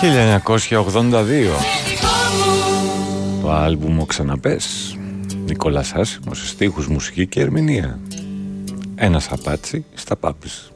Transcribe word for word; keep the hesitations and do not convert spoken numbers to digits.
χίλια εννιακόσια ογδόντα δύο. Το άλμπουμ «Ο Ξαναπες». Νικόλας Άσημος, στίχους, μουσική και ερμηνεία. Ένας Απάτσι στα Πάπης.